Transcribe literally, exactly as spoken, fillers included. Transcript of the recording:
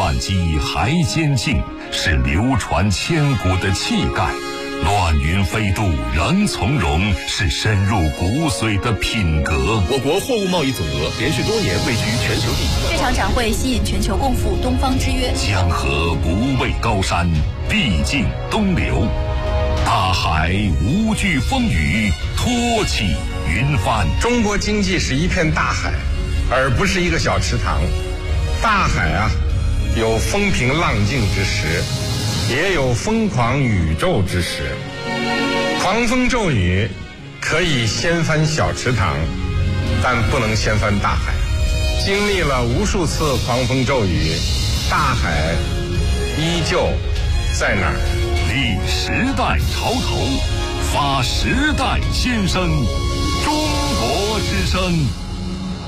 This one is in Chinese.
万机还坚劲，是流传千古的气概。乱云飞渡仍从容，是深入骨髓的品格。 我国货物贸易总额连续多年位居全球第一。 这场展会吸引全球共赴东方之约。 江河不畏高山，必尽东流。大海无惧风雨，托起云帆。 中国经济是一片大海，而不是一个小池塘。大海啊，有风平浪静之时，也有疯狂宇宙之时。狂风骤雨可以掀翻小池塘，但不能掀翻大海。经历了无数次狂风骤雨，大海依旧在那儿。 立时代潮头，发时代先声，中国之声。